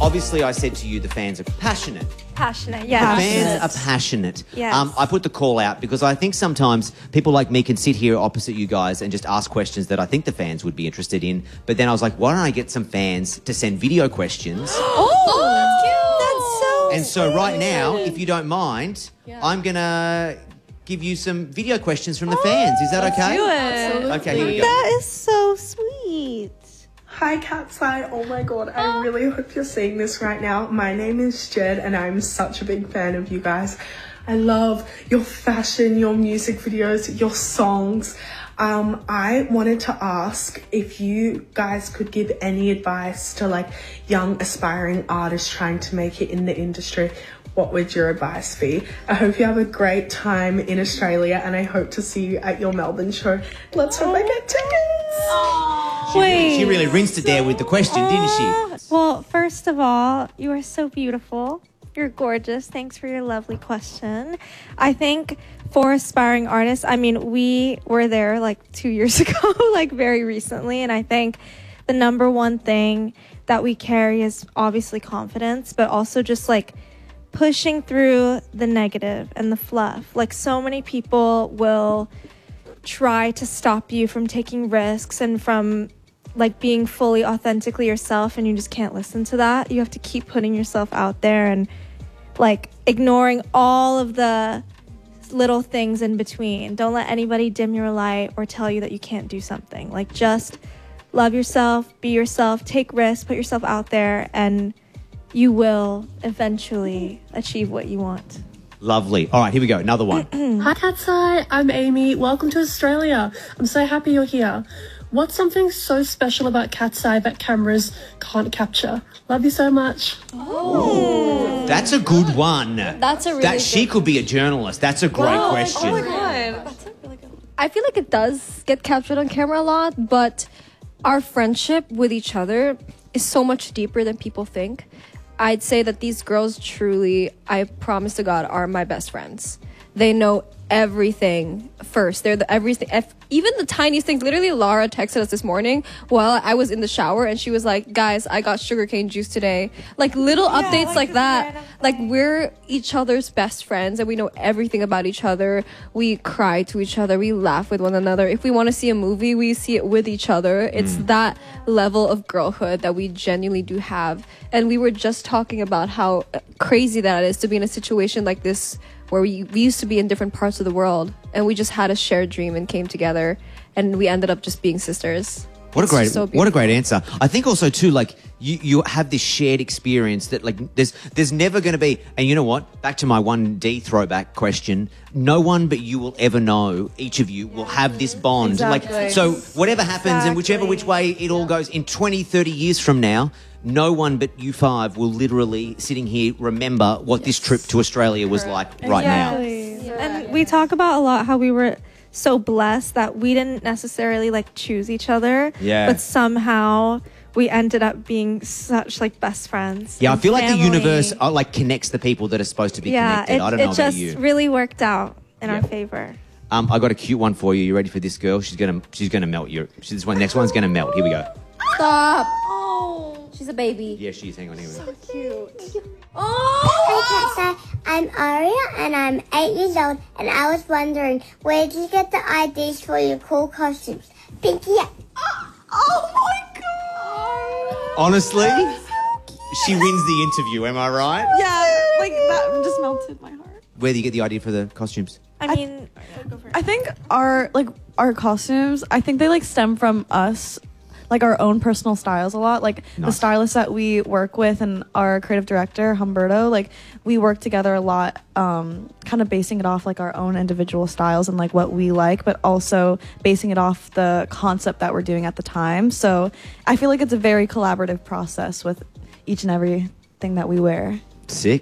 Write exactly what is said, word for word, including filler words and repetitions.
obviously I said to you the fans are passionate. Passionate, yeah. The fans are passionate. Yes. Um, I put the call out because I think sometimes people like me can sit here opposite you guys and just ask questions that I think the fans would be interested in. But then I was like, why don't I get some fans to send video questions? Oh, that's cute. That's so And so sweet. right now, if you don't mind, Yeah. I'm going to give you some video questions from the fans. Is that okay? Do it. Okay, here we go. That is so sweet. Hi Catside, oh my god, I really hope you're seeing this right now. My name is Jed and I'm such a big fan of you guys. I love your fashion, your music videos, your songs. Um, I wanted to ask if you guys could give any advice to like young aspiring artists trying to make it in the industry. What would your advice be? I hope you have a great time in Australia and I hope to see you at your Melbourne show. Let's hope I get tickets. She, really, she really rinsed it there with the question, didn't she? Well, first of all, you are so beautiful. You're gorgeous. Thanks for your lovely question. I think for aspiring artists, I mean, we were there like two years ago, like very recently. And I think the number one thing that we carry is obviously confidence, but also just like pushing through the negative and the fluff. Like so many people will try to stop you from taking risks and from like being fully authentically yourself, and you just can't listen to that. You have to keep putting yourself out there and like ignoring all of the little things in between. Don't let anybody dim your light or tell you that you can't do something. Like just love yourself, be yourself, take risks, put yourself out there, and you will eventually achieve what you want. Lovely. All right, here we go. Another one. Hi Catside, I'm Amy. Welcome to Australia. I'm so happy you're here. What's something so special about Catside that cameras can't capture? Love you so much. Oh. That's a good one. That's a really that She good could be a journalist. That's a great Wow. question. Oh my god. That's a really good one. I feel like it does get captured on camera a lot, but our friendship with each other is so much deeper than people think. I'd say that these girls truly, I promise to God, are my best friends. They know everything first. They're the everything, if, even the tiniest things. Literally, Lara texted us this morning while I was in the shower, and she was like, "Guys, I got sugarcane juice today." Like little Yeah, updates like like this that. random Like thing. we're each other's best friends, and we know everything about each other. We cry to each other. We laugh with one another. If we want to see a movie, we see it with each other. It's that level of girlhood that we genuinely do have. And we were just talking about how crazy that is to be in a situation like this, where we, we used to be in different parts of the world, and we just had a shared dream and came together, and we ended up just being sisters. What a It's great, just so what a beautiful. great answer. I think also too, like you, you have this shared experience that like there's, there's never going to be. And you know what? Back to my one D throwback question. No one but you will ever know. Each of you will have this bond. Exactly. Like so, whatever happens and whichever which way it all goes in twenty, thirty years from now. No one but you five will literally sitting here remember what this trip to Australia was like right now. Exactly. And we talk about a lot how we were so blessed that we didn't necessarily like choose each other, Yeah. but somehow we ended up being such like best friends. Yeah, I and feel like the family. universe uh, like connects the people that are supposed to be Yeah, connected. it, I don't it know about just you. really worked out in our Yeah. favor. Um, I got a cute one for you. You ready for this girl? She's gonna she's gonna melt you. She, this one next one's gonna melt. Here we go. Stop. Oh, she's a baby. Yeah, she's hang on here. we go. Oh. Hi, Tessa. I'm Aria, and I'm eight years old, and I was wondering, where did you get the ideas for your cool costumes? Pinky up. Oh my god. Honestly, she wins the interview. Am I right? Yeah, like that just melted my heart. Where do you get the idea for the costumes? I mean, I think our like our costumes, I think they like stem from us, like our own personal styles a lot. Like the Nice. stylist that we work with and our creative director Humberto, like we work together a lot, um, kind of basing it off like our own individual styles and like what we like, but also basing it off the concept that we're doing at the time. So I feel like it's a very collaborative process with each and everything that we wear. Sick.